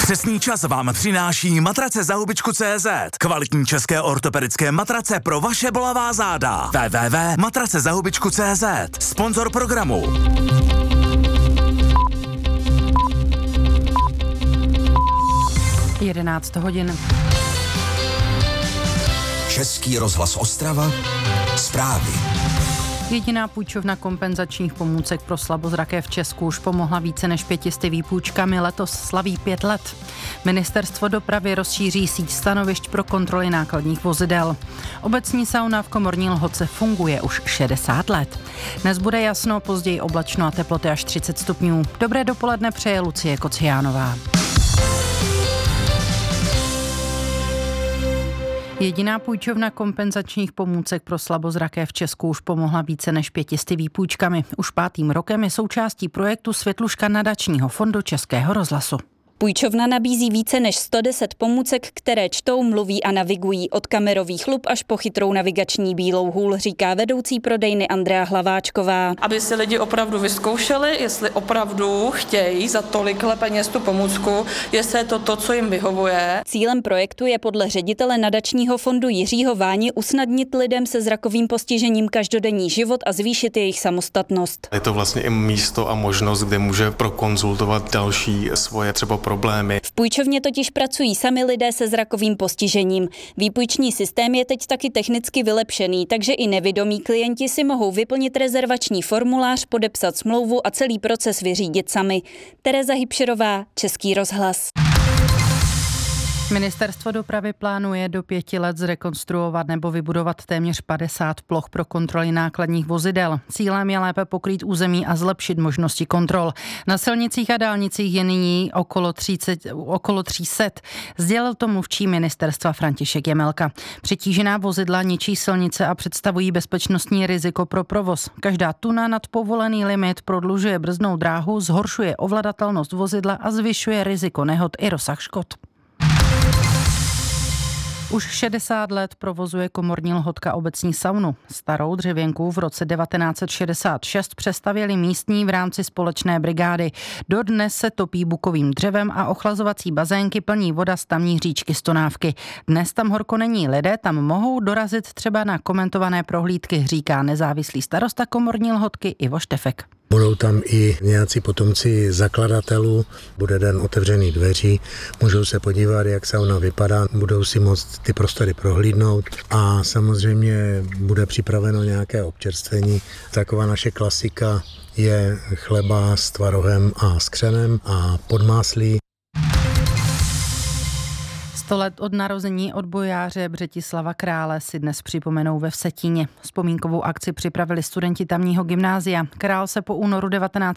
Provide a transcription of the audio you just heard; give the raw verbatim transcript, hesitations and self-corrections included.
Přesný čas vám přináší matrace za hubičku tečka cé zet. Kvalitní české ortopedické matrace pro vaše bolavá záda. w w w tečka matrace za hubičku tečka cé zet. Sponzor programu. jedenáct hodin. Český rozhlas Ostrava. Zprávy. Jediná půjčovna kompenzačních pomůcek pro slabozraké v Česku už pomohla více než pětisty výpůjčkami, letos slaví pět let. Ministerstvo dopravy rozšíří síť stanovišť pro kontroly nákladních vozidel. Obecní sauna v Komorní Lhotce funguje už šedesát let. Dnes bude jasno, později oblačno a teploty až třicet stupňů. Dobré dopoledne přeje Lucie Kociánová. Jediná půjčovna kompenzačních pomůcek pro slabozraké v Česku už pomohla více než pětisty výpůjčkami. Už pátým rokem je součástí projektu Světluška nadačního fondu Českého rozhlasu. Půjčovna nabízí více než sto deset pomůcek, které čtou, mluví a navigují od kamerových lup až po chytrou navigační bílou hůl, říká vedoucí prodejny Andrea Hlaváčková. Aby si lidi opravdu vyzkoušeli, jestli opravdu chtějí za tolikhle peněz tu pomůcku, jestli je to to, co jim vyhovuje. Cílem projektu je podle ředitele nadačního fondu Jiřího Váni usnadnit lidem se zrakovým postižením každodenní život a zvýšit jejich samostatnost. Je to vlastně i místo a možnost, kde může prokonzultovat další svoje třeba problémy. V půjčovně totiž pracují sami lidé se zrakovým postižením. Výpůjční systém je teď taky technicky vylepšený, takže i nevidomí klienti si mohou vyplnit rezervační formulář, podepsat smlouvu a celý proces vyřídit sami. Tereza Hybšerová, Český rozhlas. Ministerstvo dopravy plánuje do pěti let zrekonstruovat nebo vybudovat téměř padesát ploch pro kontroly nákladních vozidel. Cílem je lépe pokrýt území a zlepšit možnosti kontrol. Na silnicích a dálnicích je nyní okolo, třicet, okolo tři sta. Sdělil to mluvčí ministerstva František Jemelka. Přetížená vozidla ničí silnice a představují bezpečnostní riziko pro provoz. Každá tuna nad povolený limit prodlužuje brzdnou dráhu, zhoršuje ovladatelnost vozidla a zvyšuje riziko nehod i rozsah škod. Už šedesát let provozuje Komorní Lhotka obecní saunu. Starou dřevěnku v roce devatenáct set šedesát šest přestavěli místní v rámci společné brigády. Dodnes se topí bukovým dřevem a ochlazovací bazénky plní voda z tamní říčky Stonávky. Dnes tam horko není, lidé tam mohou dorazit třeba na komentované prohlídky, říká nezávislý starosta Komorní Lhotky Ivo Štefek. Budou tam i nějací potomci zakladatelů, bude den otevřených dveří, můžou se podívat, jak sauna vypadá, budou si moct ty prostory prohlídnout a samozřejmě bude připraveno nějaké občerstvení. Taková naše klasika je chleba s tvarohem a s křenem a podmáslí. Sto let od narození odbojáře Břetislava Krále si dnes připomenou ve Vsetíně. Vzpomínkovou akci připravili studenti tamního gymnázia. Král se po únoru devatenáct